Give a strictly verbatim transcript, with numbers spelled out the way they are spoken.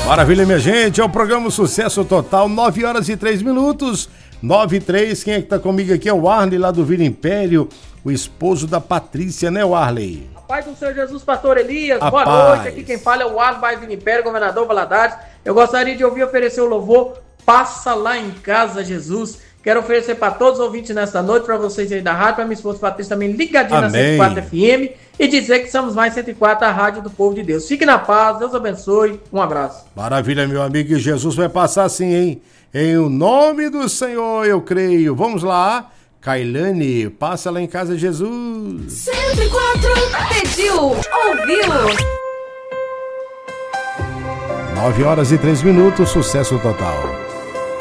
Maravilha, minha gente, é o programa Sucesso Total, nove horas e três minutos, nove e três, quem é que tá comigo aqui é o Arley, lá do Vila Império, o esposo da Patrícia, né, o Arley? A paz do Senhor Jesus, pastor Elias, A boa paz. noite, aqui quem fala é o Arley, Vila Império, governador Valadares. Eu gostaria de ouvir oferecer o louvor, Passa Lá em Casa, Jesus. Quero oferecer para todos os ouvintes nesta noite, para vocês aí da rádio, para minha esposa Patrícia também ligadinha na cento e quatro F M e dizer que somos mais cento e quatro, a rádio do povo de Deus. Fique na paz, Deus abençoe, um abraço. Maravilha, meu amigo, Jesus vai passar sim, hein? Em o nome do Senhor, eu creio. Vamos lá, Kailane, passa lá em casa, Jesus. cento e quatro, pediu, ouviu. nove horas e três minutos, sucesso total.